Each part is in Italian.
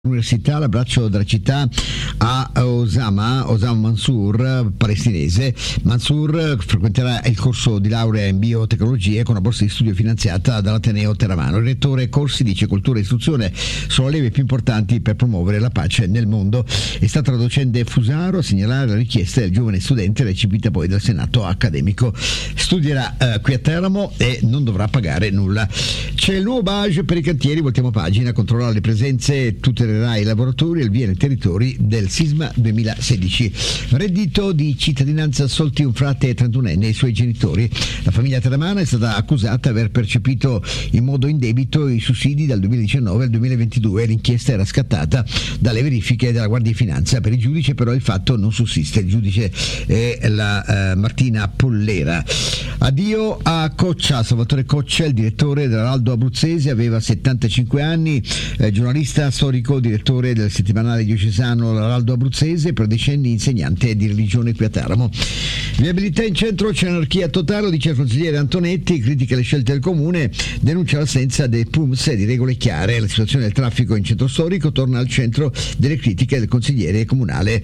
Università, l'abbraccio dalla città a Osama Mansour, palestinese. Mansour frequenterà il corso di laurea in biotecnologie con una borsa di studio finanziata dall'Ateneo Teramano. Il rettore corsi dice cultura e istruzione sono le leve più importanti per promuovere la pace nel mondo. È stato la docente Fusaro a segnalare la richiesta del giovane studente recepita poi dal Senato accademico. Studierà qui a Teramo e non dovrà pagare nulla. C'è il nuovo badge per i cantieri, voltiamo pagina, controllare le presenze, tutelerà i lavoratori e il via nei territori del sisma 2016. Reddito di cittadinanza assolti un frate 31enne e i suoi genitori. La famiglia teramana è stata accusata di aver percepito in modo indebito i sussidi dal 2019 al 2022. L'inchiesta era scattata dalle verifiche della Guardia di Finanza. Per il giudice però il fatto non sussiste. Il giudice è la Martina Pollera. Addio a Coccia. Salvatore Coccia, il direttore dell'Araldo Abruzzese, aveva 75 anni, giornalista, storico, direttore del settimanale diocesano L'Araldo Abruzzese, per decenni insegnante di religione qui a Teramo. Viabilità in centro, c'è anarchia totale, dice il consigliere Antonetti, critica le scelte del comune, denuncia l'assenza dei PUMS e di regole chiare. La situazione del traffico in centro storico torna al centro delle critiche del consigliere comunale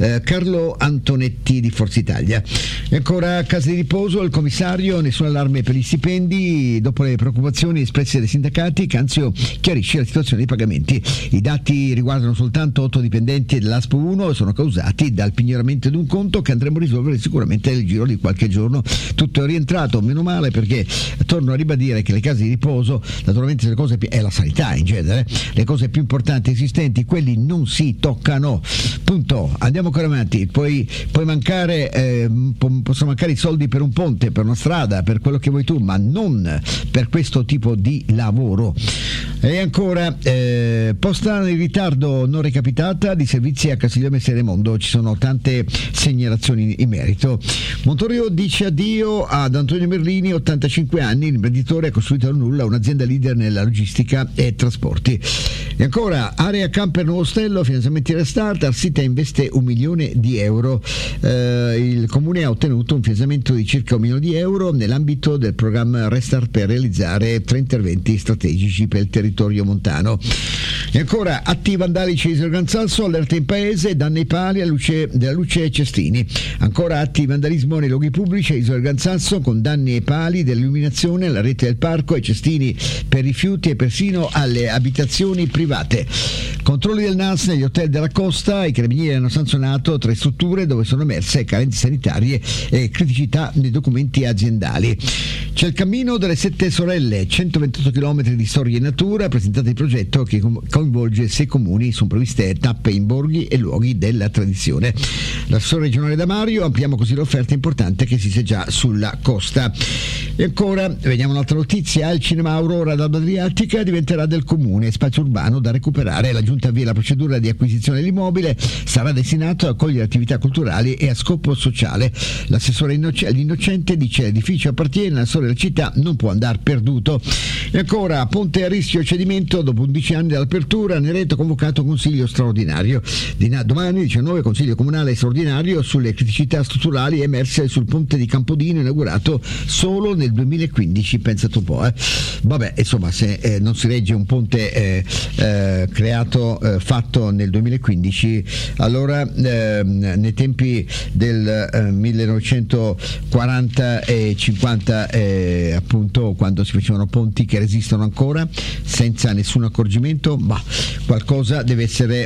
Carlo Antonetti di Forza Italia. E ancora case di riposo, il commissario, nessun allarme per gli stipendi. Dopo le preoccupazioni espresse dai sindacati, Canzio chiarisce la situazione dei pagamenti. I dati riguardano soltanto 8 dipendenti dell'ASPO 1 e sono causati dal pignoramento di un conto che andremo a risolvere sicuramente nel giro di qualche giorno. Tutto è rientrato, meno male, perché torno a ribadire che le case di riposo, naturalmente le cose è la sanità in genere, le cose più importanti esistenti, quelli non si toccano, punto. Andiamo ancora avanti. Puoi mancare, possono mancare i soldi per un ponte, per una strada, per quello che vuoi tu, ma non per questo tipo di lavoro. E ancora posta in ritardo non recapitata di servizi a Castiglione Seremondo. Ci sono tante segnalazioni in merito. Montorio dice addio ad Antonio Merlini, 85 anni, l'imprenditore ha costruito da nulla un'azienda leader nella logistica e trasporti. E ancora area camper Nuovo Ostello, finanziamenti restart, Arsita investe €1 milione. Il comune ha ottenuto un finanziamento di circa €1 milione nell'ambito del programma Restart per realizzare 3 interventi strategici per il territorio montano. E ancora atti vandalici di Sorganzalso, allerta in paese, danni ai pali della luce Cestini. Ancora atti di vandalismo nei luoghi pubblici di Sorganzalso con danni ai pali dell'illuminazione, alla rete del parco, ai cestini per rifiuti e persino alle abitazioni private. Controlli del NAS negli hotel della costa, i carabinieri hanno sanzionato 3 strutture dove sono emerse carenze sanitarie e criticità nei documenti aziendali. C'è il cammino delle 7 sorelle, 128 km di storia in natura, presentato il progetto che coinvolge 6 comuni, sono previste tappe in borghi e luoghi della tradizione. L'assessore regionale da Mario, ampliamo così l'offerta importante che si sia già sulla costa. E ancora, vediamo un'altra notizia, il cinema Aurora d'Alba Adriatica diventerà del comune, spazio urbano da recuperare. La giunta avvia la procedura di acquisizione dell'immobile, sarà destinato a accogliere attività culturali e a scopo sociale. L'assessore Innocente dice l'edificio appartiene alla storia della città, non può andare perduto. E ancora, ponte a rischio cedimento dopo 11 anni dall'apertura, Nereto ha convocato consiglio straordinario. Domani 19 consiglio comunale straordinario sulle criticità strutturali emerse sul ponte di Campodino, inaugurato solo nel 2015, pensate un po'. Vabbè, insomma, se non si regge un ponte fatto nel 2015, allora nei tempi del 1940 e 50, appunto, quando si facevano ponti che resistono ancora senza nessun accorgimento, ma qualcosa deve essere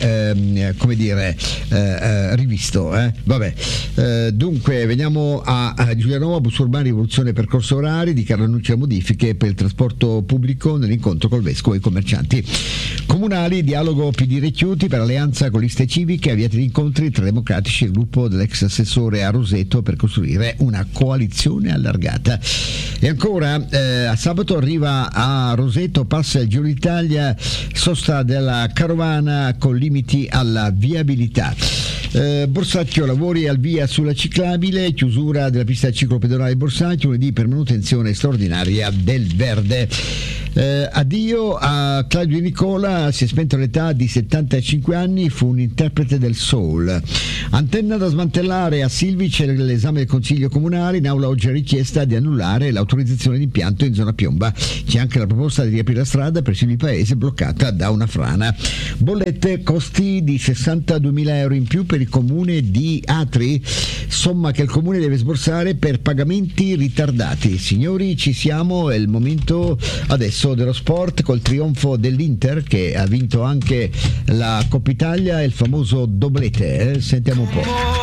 rivisto. Vabbè, dunque veniamo a Giulianova, bus urbani, rivoluzione percorso orari, di Carlo annuncia modifiche per il trasporto pubblico nell'incontro col vescovo e i commercianti. Comunali, dialogo PD Recchiuti per alleanza con liste civiche, avviati gli incontri tra democratici e il gruppo dell'ex assessore a Roseto per costruire una coalizione allargata. E ancora a sabato arriva a Roseto, passa il Giro d'Italia, sosta della carovana con limiti alla viabilità. Borsacchio, lavori al via sulla ciclabile, chiusura della pista ciclopedonale Borsacchio, lunedì per manutenzione straordinaria del verde. Addio a Claudio Nicola, si è spento all'età di 75 anni, fu un interprete del soul. Antenna da smantellare a Silvi, c'è l'esame del Consiglio Comunale, in aula oggi è richiesta di annullare l'autorizzazione di impianto in zona Piomba, c'è anche la proposta di riaprire la strada per il paese bloccata da una frana. Bollette, costi di 62.000 euro in più per il comune di Atri, somma che il comune deve sborsare per pagamenti ritardati. Signori, ci siamo, è il momento adesso dello sport col trionfo dell'Inter che ha vinto anche la Coppa Italia e il famoso doblete. Sentiamo un po'.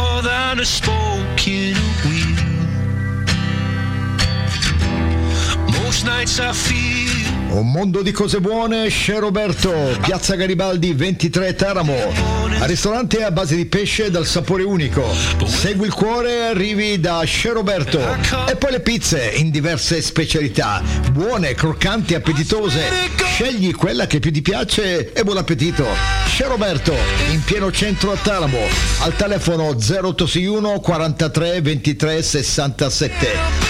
Un mondo di cose buone, Chez Roberto, Piazza Garibaldi 23 Teramo. Al ristorante a base di pesce dal sapore unico. Segui il cuore, arrivi da Chez Roberto. E poi le pizze in diverse specialità. Buone, croccanti, appetitose. Scegli quella che più ti piace e buon appetito. Chez Roberto, in pieno centro a Teramo. Al telefono 0861 43 23 67.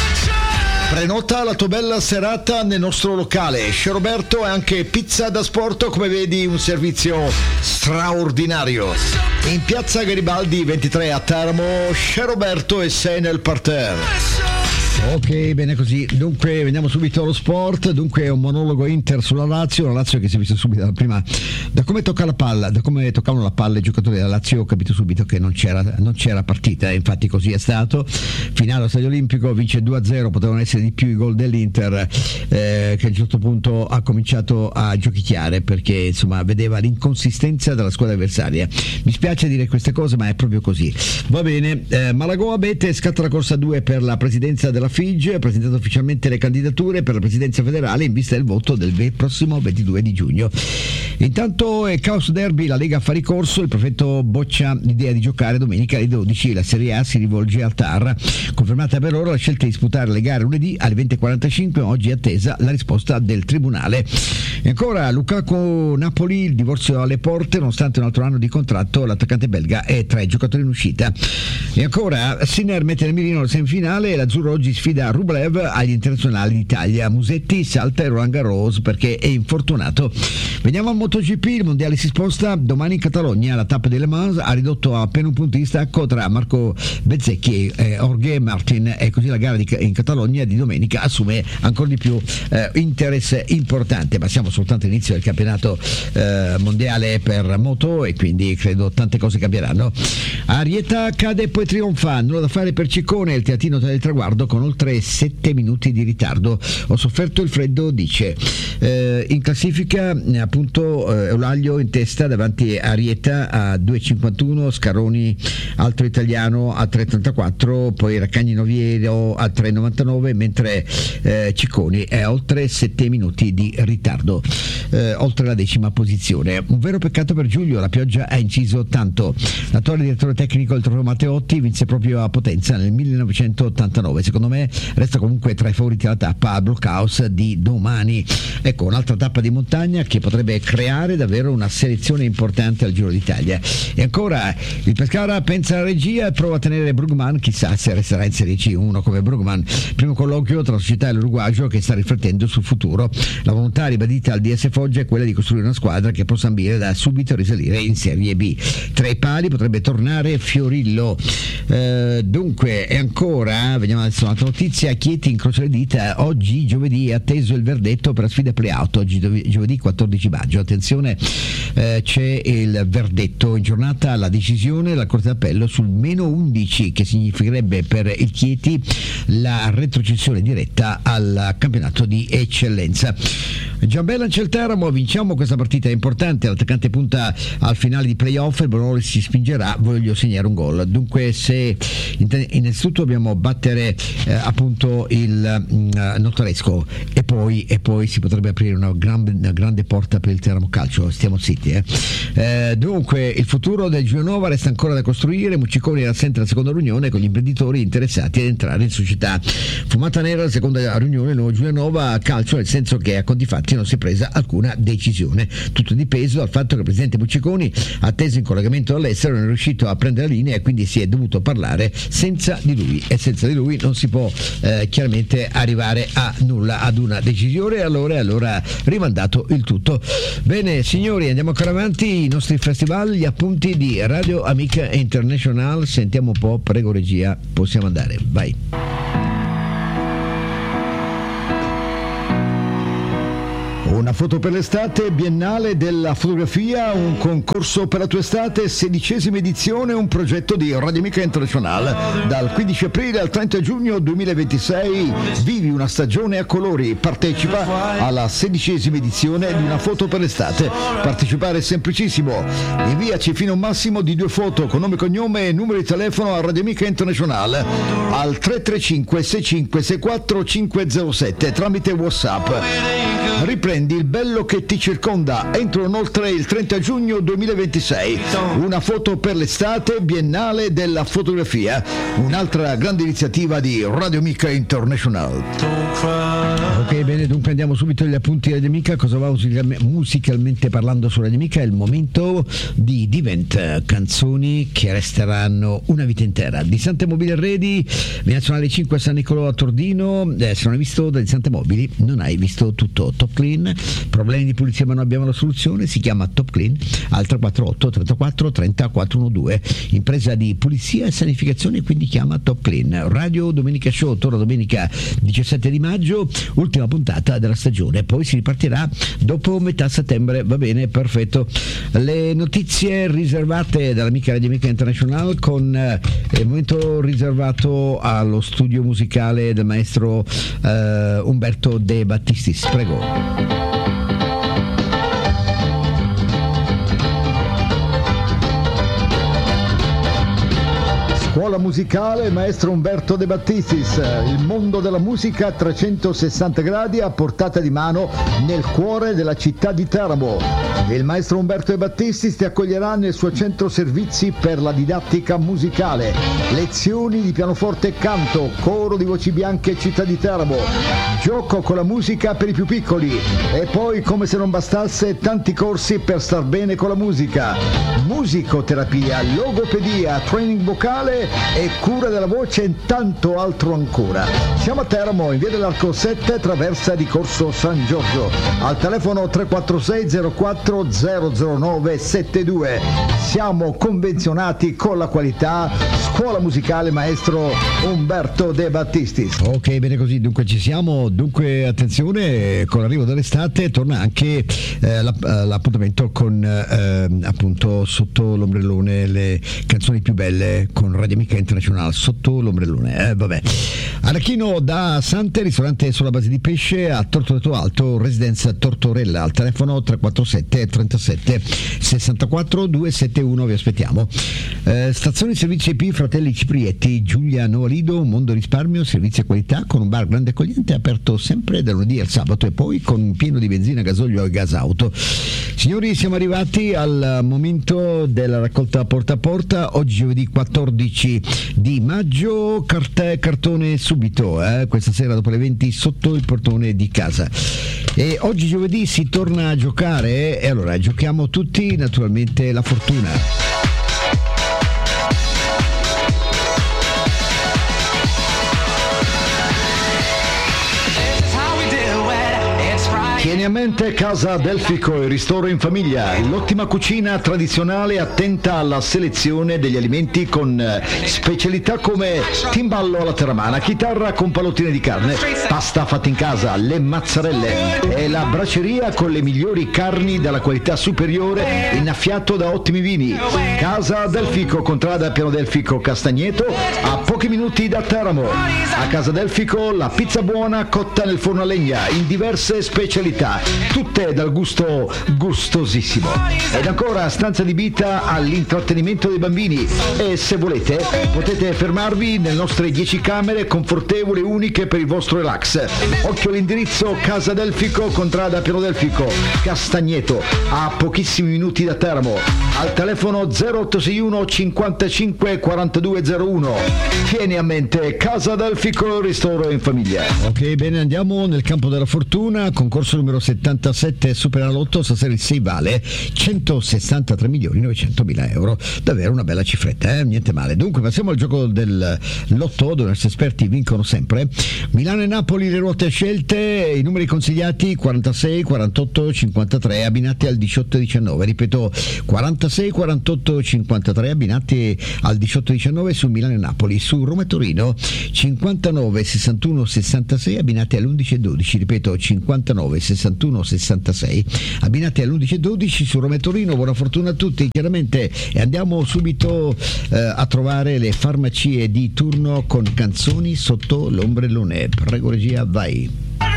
Prenota la tua bella serata nel nostro locale. Chez Roberto è anche pizza da sport, come vedi un servizio straordinario. In piazza Garibaldi 23 a Teramo, Chez Roberto e sei nel parterre. Ok, bene così. Dunque veniamo subito allo sport. Dunque un monologo Inter sulla Lazio, una Lazio che si è vista subito dalla prima, da come tocca la palla, da come toccavano la palla i giocatori della Lazio, ho capito subito che non c'era partita, e infatti così è stato. Finale allo Stadio Olimpico, vince 2-0, potevano essere di più i gol dell'Inter, che a un certo punto ha cominciato a giochicchiare perché insomma vedeva l'inconsistenza della squadra avversaria. Mi spiace dire queste cose, ma è proprio così. Va bene, Malagò Abete, scatta la corsa 2 per la presidenza della FIGE, ha presentato ufficialmente le candidature per la presidenza federale in vista del voto del prossimo 22 di giugno. Intanto è caos derby, la Lega fa ricorso, il prefetto boccia l'idea di giocare domenica alle 12, la Serie A si rivolge al TAR, confermata per ora la scelta di disputare le gare lunedì alle 20.45, oggi è attesa la risposta del tribunale. E ancora Lukaku Napoli, il divorzio alle porte, nonostante un altro anno di contratto l'attaccante belga è tra i giocatori in uscita. E ancora Sinner mette nel mirino la semifinale e l'Azzurro oggi sfida Rublev agli internazionali d'Italia. Musetti salta e Roland Garros perché è infortunato. Veniamo al MotoGP, il mondiale si sposta domani in Catalogna, la tappa di Le Mans ha ridotto a appena un punto di stacco tra Marco Bezzecchi e Jorge Martin, e così la gara in Catalogna di domenica assume ancora di più interesse importante, ma siamo soltanto all'inizio del campionato mondiale per moto e quindi credo tante cose cambieranno. Arieta cade e poi trionfa, nulla da fare per Ciccone, il teatino del traguardo con oltre 7 minuti di ritardo. Ho sofferto il freddo, dice. In classifica appunto Eulaglio in testa davanti a Arieta a 2,51, Scaroni altro italiano a 3,34, poi Raccagni Noviero a 3,99, mentre Cicconi è a oltre 7 minuti di ritardo, oltre la 10ª posizione. Un vero peccato per Giulio, la pioggia ha inciso tanto. L'attuale direttore tecnico del trofeo Matteotti vinse proprio a Potenza nel 1989, secondo me resta comunque tra i favoriti alla tappa al Blockhouse di domani. Ecco, un'altra tappa di montagna che potrebbe creare davvero una selezione importante al Giro d'Italia. E ancora il Pescara pensa alla regia e prova a tenere Brugman, chissà se resterà in Serie C uno come Brugman. Primo colloquio tra la società e l'uruguagio che sta riflettendo sul futuro. La volontà ribadita al DS Foggia è quella di costruire una squadra che possa ambire da subito a risalire in Serie B. Tra i pali potrebbe tornare Fiorillo. Dunque, e ancora vediamo adesso un'altra notizia. Chieti incrocia le dita, oggi giovedì è atteso il verdetto per la sfida play-out, oggi giovedì 14 maggio, attenzione, c'è il verdetto in giornata, la decisione della Corte d'Appello sul -11, che significherebbe per il Chieti la retrocessione diretta al campionato di eccellenza. Giambella il Teramo, vinciamo questa partita, è importante, l'attaccante punta al finale di playoff, il Bologna si spingerà, voglio segnare un gol. Dunque se innanzitutto dobbiamo battere appunto il Notaresco e poi si potrebbe aprire una grande porta per il Teramo Calcio, stiamo zitti. Dunque il futuro del Giulianova resta ancora da costruire. Mucciconi era assente alla seconda riunione con gli imprenditori interessati ad entrare in società. Fumata nera la seconda riunione, nuovo Giulianova Calcio, nel senso che a conti fatti momenti non si è presa alcuna decisione. Tutto dipeso dal fatto che il presidente Bucciconi, atteso in collegamento dall'estero, non è riuscito a prendere la linea e quindi si è dovuto parlare senza di lui, e senza di lui non si può chiaramente arrivare a nulla, ad una decisione. Allora rimandato il tutto. Bene signori, andiamo ancora avanti, i nostri festival, gli appunti di Radio Amica International. Sentiamo un po', prego regia, possiamo andare, vai. Una foto per l'estate, Biennale della fotografia, un concorso per la tua estate, 16ª edizione, un progetto di Radio Amica International. Dal 15 aprile al 30 giugno 2026 vivi una stagione a colori, partecipa alla 16ª edizione di Una foto per l'estate. Partecipare è semplicissimo, inviaci fino a un massimo di 2 foto con nome, cognome e numero di telefono a Radio Amica International al 335 6564 507 tramite WhatsApp. Riprendi il bello che ti circonda entro inoltre il 30 giugno 2026. Una foto per l'estate, Biennale della fotografia, un'altra grande iniziativa di Radio Amica International. Ok, bene, dunque andiamo subito agli appunti di Radio Amica. Cosa va musicalmente parlando su Radio Amica? È il momento di Divent, canzoni che resteranno una vita intera. Di Sante Mobili Arredi, Via Nazionale 5 San Nicolò a Tordino. Se non hai visto da Di Sante Mobili non hai visto tutto. Top Clean, problemi di pulizia ma non abbiamo la soluzione, si chiama Top Clean al 348 34 30 412, impresa di pulizia e sanificazione, quindi chiama Top Clean. Radio Domenica Show torna domenica 17 di maggio, ultima puntata della stagione, poi si ripartirà dopo metà settembre. Va bene, perfetto. Le notizie riservate dall'amica Radio Amica International, con il momento riservato allo studio musicale del maestro Umberto De Battistis. Prego. Scuola musicale maestro Umberto De Battistis, il mondo della musica a 360 gradi a portata di mano nel cuore della città di Teramo. Il maestro Umberto De Battistis ti accoglierà nel suo centro servizi per la didattica musicale, lezioni di pianoforte e canto, coro di voci bianche città di Teramo, gioco con la musica per i più piccoli e poi, come se non bastasse, tanti corsi per star bene con la musica, musicoterapia, logopedia, training vocale e cura della voce e tanto altro ancora. Siamo a Teramo, in via dell'Arco 7, traversa di Corso San Giorgio, al telefono 346 04 009 72. Siamo convenzionati con la qualità. Scuola musicale maestro Umberto De Battistis. Ok, bene così, dunque ci siamo. Dunque attenzione, con l'arrivo dell'estate torna anche l'appuntamento con appunto Sotto l'ombrellone, le canzoni più belle con Radio Amica International. Sotto l'ombrellone, vabbè. Arachino da Sante, ristorante sulla base di pesce a Tortoreto Alto, residenza Tortorella, al telefono 347 37 64 271. Vi aspettiamo. Stazioni servizi IP Fratelli Ciprietti, Giulia Novalido, Mondo Risparmio, servizi e qualità, con un bar grande accogliente aperto sempre dal lunedì al sabato e poi con pieno di benzina, gasolio e gas auto. Signori, siamo arrivati al momento della raccolta porta a porta. Oggi giovedì 14 di maggio, carta e cartone subito, questa sera dopo le 20 sotto il portone di casa. E oggi giovedì si torna a giocare e allora giochiamo tutti naturalmente la fortuna. Tieni a mente Casa Delfico, il ristoro in famiglia, l'ottima cucina tradizionale attenta alla selezione degli alimenti con specialità come timballo alla terramana, chitarra con pallottine di carne, pasta fatta in casa, le mazzarelle e la braceria con le migliori carni dalla qualità superiore, innaffiato da ottimi vini. Casa Delfico, contrada Piano Delfico Castagneto, a pochi minuti da Teramo. A Casa Delfico la pizza buona cotta nel forno a legna in diverse specialità, tutte dal gusto gustosissimo. Ed ancora stanza adibita all'intrattenimento dei bambini e se volete potete fermarvi nelle nostre 10 camere confortevoli e uniche per il vostro relax. Occhio all'indirizzo: Casa Delfico, contrada Piano Delfico Castagneto, a pochissimi minuti da Teramo, al telefono 0861 55 4201. Tieni a mente Casa Delfico, ristoro in famiglia. Ok, bene, andiamo nel campo della fortuna. Concorso numero 77 Superenalotto, stasera il 6 vale 163.900.000 euro, davvero una bella cifretta, niente male. Dunque passiamo al gioco del lotto, dove i nostri esperti vincono sempre. Milano e Napoli, le ruote scelte, i numeri consigliati 46, 48, 53, abbinati al 18 e 19, ripeto 46, 48, 53, abbinati al 18 e 19 su Milano e Napoli. Su Roma e Torino 59, 61, 66, abbinati all'11 e 12, ripeto 59, 61, 66, abbinati all'11 e 12 su Roma e Torino. Buona fortuna a tutti chiaramente, e andiamo subito a trovare le farmacie di turno con canzoni sotto l'ombrellone. Prego regia, vai.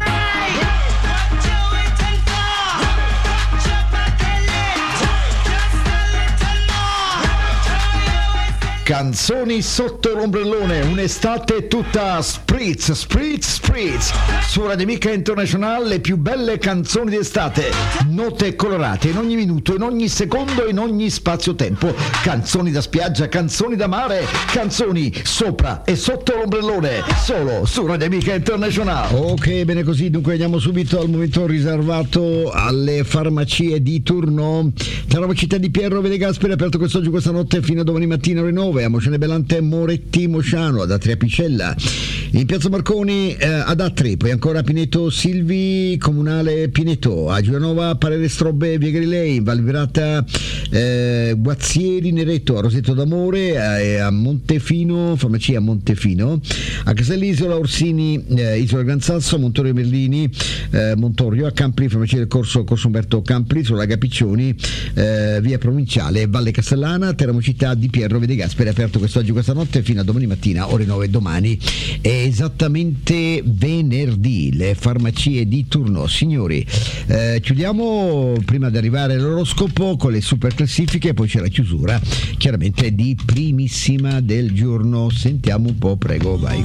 Canzoni sotto l'ombrellone, un'estate tutta spritz, spritz, spritz. Su Radio Amica International le più belle canzoni di estate, note colorate in ogni minuto, in ogni secondo, in ogni spazio-tempo. Canzoni da spiaggia, canzoni da mare, canzoni sopra e sotto l'ombrellone, solo su Radio Amica International. Ok, bene così, dunque andiamo subito al momento riservato alle farmacie di turno. Teramo Città di Piero Vede Gasperi, aperto quest'oggi, questa notte fino a domani mattina alle 9. A Mocene Belante, Moretti, Mosciano, ad Atri Apicella, in Piazza Marconi ad Atri, poi ancora a Pineto Silvi, Comunale Pineto, a Giulianova, Parere Strobbe, Via Galilei, in Valvirata, Guazzieri, Neretto, a Roseto d'Amore, a Montefino, farmacia Montefino, a Castellisola, Orsini, Isola Gran Sasso, Montorio Merlini, Montorio, a Campli, farmacia del Corso Umberto Campli, sulla Laga Piccioni, via Provinciale, Valle Castellana, Teramo Città di Piero Vede Gasperi, aperto quest'oggi, questa notte fino a domani mattina ore 9. Domani è esattamente venerdì, le farmacie di turno. Signori, chiudiamo prima di arrivare all'oroscopo con le super classifiche, poi c'è la chiusura chiaramente di primissima del giorno. Sentiamo un po', prego, vai.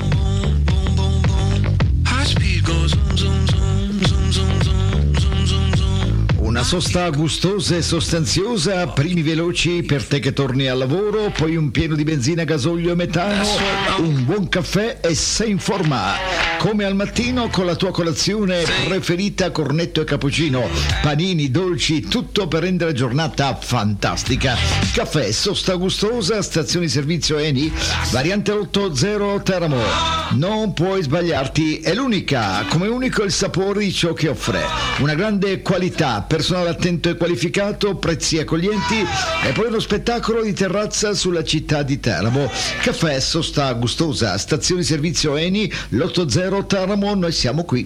Una sosta gustosa e sostanziosa, primi veloci per te che torni al lavoro, poi un pieno di benzina, gasolio e metano, un buon caffè e sei in forma. Come al mattino con la tua colazione preferita, cornetto e cappuccino, panini, dolci, tutto per rendere la giornata fantastica. Caffè, sosta gustosa, stazione di servizio Eni, variante 80 Teramo. Non puoi sbagliarti, è l'unica, come unico il sapore di ciò che offre. Una grande qualità, personale attento e qualificato, prezzi accoglienti e poi uno spettacolo di terrazza sulla città di Teramo. Caffè, sosta gustosa, stazione di servizio Eni, l'80 Teramo, noi siamo qui.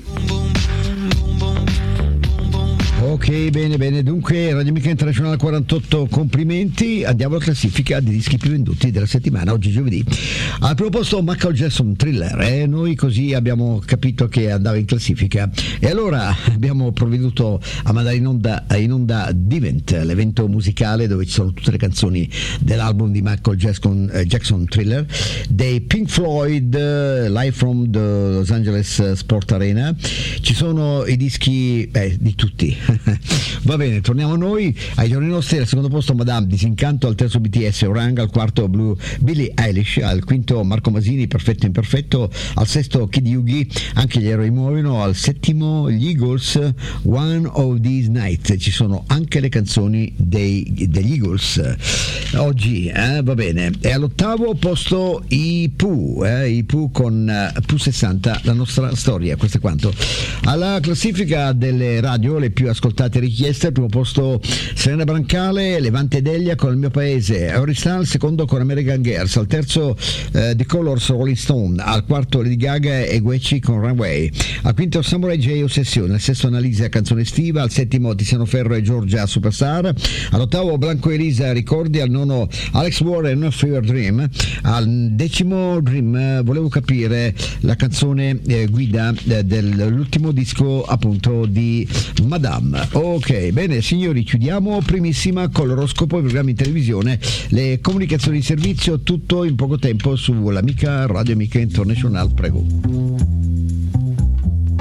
Ok, bene, dunque Radio Amica International 48, complimenti. Andiamo alla classifica di dischi più venduti della settimana, oggi giovedì. Al primo posto Michael Jackson, Thriller, noi così abbiamo capito che andava in classifica e allora abbiamo provveduto a mandare in onda Divent, l'evento musicale dove ci sono tutte le canzoni dell'album di Michael Jackson Thriller, dei Pink Floyd, live from the Los Angeles Sport Arena. Ci sono i dischi di tutti. Va bene, torniamo a noi, ai giorni nostri. Al secondo posto Madame Disincanto, al terzo BTS Orang, al quarto Billie Eilish, al quinto Marco Masini, Perfetto Imperfetto, al sesto Kid Yugi, Anche gli eroi muoiono, al settimo gli Eagles, One of These Nights. Ci sono anche le canzoni degli Eagles oggi, va bene. E all'ottavo posto i Pooh con Pooh 60, la nostra storia. Questo è quanto. Alla classifica delle radio le più ascoltate e richieste, al primo posto Serena Brancale, Levante Delia con Il mio paese, Euristan al secondo con American Girls, al terzo The Colors Rolling Stone, al quarto Lady Gaga e Gucci con Runway, al quinto Samurai J Ossessione, al sesto Annalisa Canzone estiva, al settimo Tiziano Ferro e Giorgia Superstar, all'ottavo Blanco Elisa Ricordi, al nono Alex Warren Fever Dream, al decimo Dream. Volevo capire la canzone guida dell'ultimo disco appunto di Madame. Ok, bene signori, chiudiamo primissima con l'oroscopo, i programmi in televisione, le comunicazioni di servizio, tutto in poco tempo sull'Amica Radio Amica International, prego.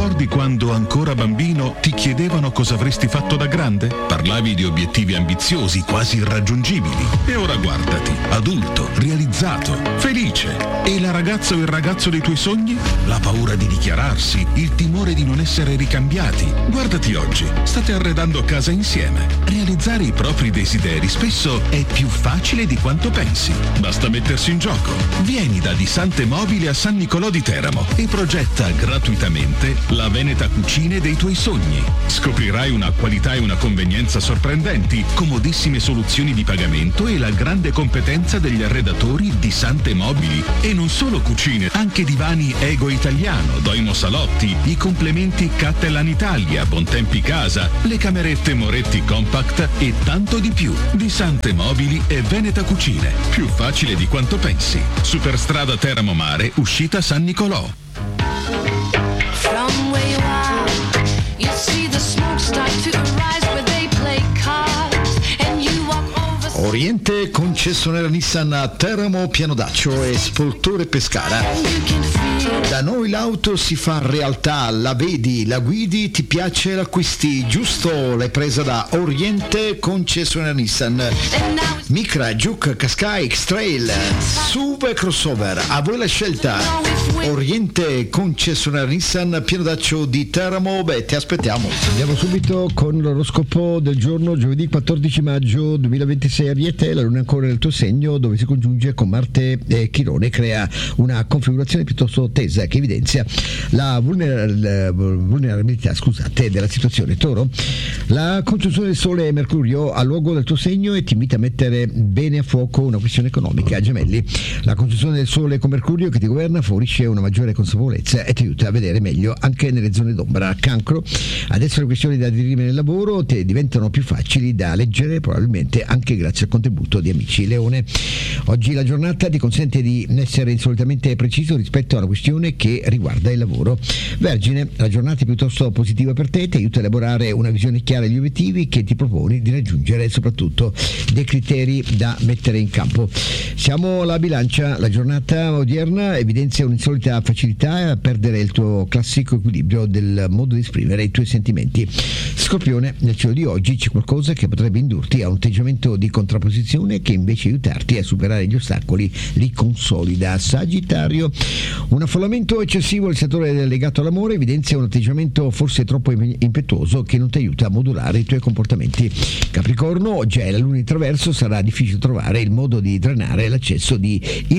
ricordi quando ancora bambino ti chiedevano cosa avresti fatto da grande? Parlavi di obiettivi ambiziosi, quasi irraggiungibili. E ora guardati, adulto, realizzato, felice. E la ragazza o il ragazzo dei tuoi sogni? La paura di dichiararsi, il timore di non essere ricambiati. Guardati oggi, state arredando casa insieme. Realizzare i propri desideri spesso è più facile di quanto pensi. Basta mettersi in gioco. Vieni da Disante Mobili a San Nicolò di Teramo e progetta gratuitamente la Veneta Cucine dei tuoi sogni. Scoprirai una qualità e una convenienza sorprendenti, comodissime soluzioni di pagamento e la grande competenza degli arredatori Disante Mobili. E non solo cucine, anche divani Ego Italiano, Doimo Salotti, i complementi Cattelan Italia, Bontempi Casa, le camerette Moretti Compact e tanto di più. Disante Mobili e Veneta Cucine. Più facile di quanto pensi. Superstrada Teramo Mare, uscita San Nicolò. From where you are, you see the smoke start to arise where they play cards and you walk over. Oriente, concessionaria Nissan a Teramo, Pianodaccio e Spoltore Pescara. And you can feel Da noi l'auto si fa realtà, la vedi, la guidi, ti piace, l'acquisti, giusto? L'hai presa da Oriente, concessionaria Nissan. and now it's Micra, Juke, Qashqai, X-Trail, SUV e crossover, a voi la scelta. Oriente, concessionaria Nissan, Pianodaccio di Teramo. Beh, ti aspettiamo. Andiamo subito con l'oroscopo del giorno, giovedì 14 maggio 2026. Ariete, la luna è ancora nel tuo segno, dove si congiunge con Marte e Chirone, crea una configurazione piuttosto tesa che evidenzia la vulnerabilità della situazione. Toro, la congiunzione del Sole e Mercurio ha luogo del tuo segno e ti invita a mettere bene a fuoco una questione economica. Gemelli, la congiunzione del Sole con Mercurio che ti governa favorisce una maggiore consapevolezza e ti aiuta a vedere meglio anche nelle zone d'ombra. Cancro, adesso le questioni da dirimere nel lavoro ti diventano più facili da leggere, probabilmente anche grazie al contributo di amici. Leone, oggi la giornata ti consente di essere insolitamente preciso rispetto a una questione che riguarda il lavoro. Vergine, la giornata è piuttosto positiva per te, ti aiuta a elaborare una visione chiara degli obiettivi che ti proponi di raggiungere e soprattutto dei criteri da mettere in campo. Siamo alla Bilancia, la giornata odierna evidenzia un'insolita facilità a perdere il tuo classico equilibrio del modo di esprimere i tuoi sentimenti. Scorpione, nel cielo di oggi c'è qualcosa che potrebbe indurti a un atteggiamento di contrapposizione che invece aiutarti a superare gli ostacoli li consolida. Sagittario, un affollamento eccessivo del settore legato all'amore evidenzia un atteggiamento forse troppo impetuoso che non ti aiuta a modulare i tuoi comportamenti. Capricorno, oggi è la luna in traverso, sarà difficile trovare il modo di drenare l'eccesso di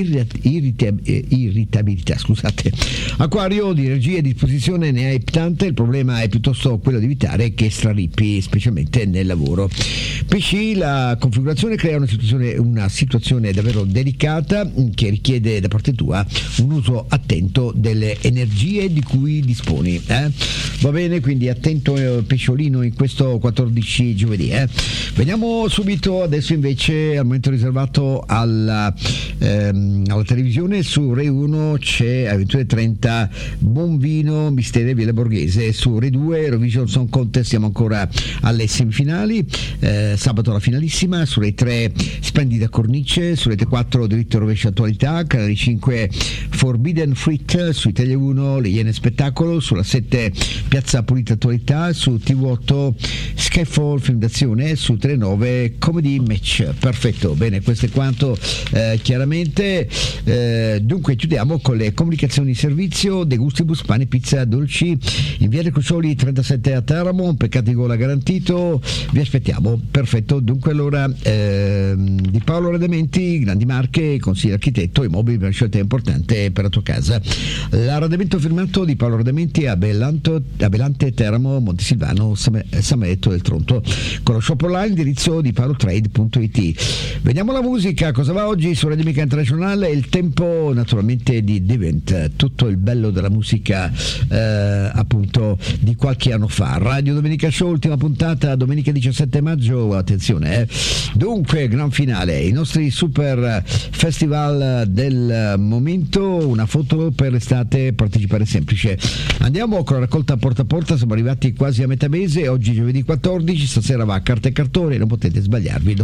irritabilità. Acquario, di energia e disposizione ne hai tante, il problema è piuttosto quello di evitare che strarippi, specialmente nel lavoro. Pesci, la configurazione crea una situazione davvero delicata che richiede da parte tua un uso attento delle energie di cui disponi. Va bene, quindi attento pesciolino in questo 14 giovedì. Veniamo subito adesso invece al momento riservato alla televisione. Su Rai 1 c'è alle 21:30 Buon Vino, Misteri e Villa Borghese. Su Rai 2 Eurovision Song Contest, siamo ancora alle semifinali. Sabato la finalissima. Su Rai 3 Splendida Cornice. Su Rete 4 Diritto e Rovescio Attualità. Canale 5 Forbidden Fruit. Su Italia 1 Le Iene Spettacolo. Sulla 7 Piazza Pulita Attualità. Su TV8 Skyfall Film d'azione. Su Tele 9 Comedy Match. Perfetto, bene, questo è quanto chiaramente. Dunque chiudiamo con le comunicazioni di servizio. De Gustibus, pane, pizza, dolci in via dei Crucioli 37 a Teramo, un peccato di gola garantito, vi aspettiamo. Perfetto, dunque allora di Paolo Radamenti, Grandi Marche, consiglio architetto e mobili per una scelta importante per la tua casa. L'arredamento firmato di Paolo Radamenti a Belante, Teramo, Montesilvano, Sametto del Tronto, con lo shop online, indirizzo di paolotrade.it. Vediamo la musica, cosa va oggi su Radio Amica Internazionale. Il tempo naturalmente di Devent, tutto il bello della musica appunto di qualche anno fa. Radio Domenica Show, ultima puntata, domenica 17 maggio, attenzione dunque gran finale, i nostri super festival del momento. Una foto per l'estate, partecipare semplice. Andiamo con la raccolta porta a porta, siamo arrivati quasi a metà mese, oggi giovedì 14, stasera va a carta e cartone, non potete sbagliarvi dopo le ore 20.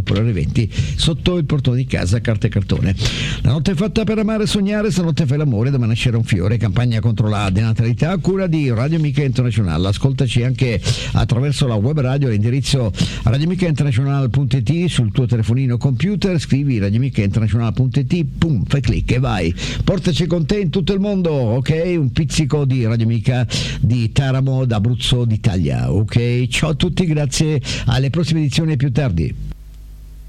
20 sotto il portone di casa, carta e cartone. La notte è fatta per amare e sognare, stanotte fai l'amore, domani nascerà un fiore, campagna contro la denatalità a cura di Radio Amica Internazionale. Ascoltaci anche attraverso la web radio all'indirizzo radioamicainternazionale.it, sul tuo telefonino computer scrivi radioamicainternazionale.it, pum, fai clic e vai, portaci con te in tutto il mondo, ok? Un pizzico di Radio Amica di Teramo, d'Abruzzo, d'Italia, ok? Ciao a tutti, grazie, alle prossime edizioni più tardi.